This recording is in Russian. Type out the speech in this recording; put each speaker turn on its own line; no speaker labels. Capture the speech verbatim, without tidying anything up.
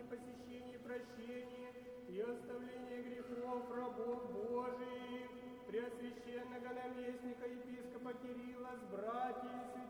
посещении прощения и оставления грехов рабов Божиих, Преосвященного наместника епископа Кирилла с братьями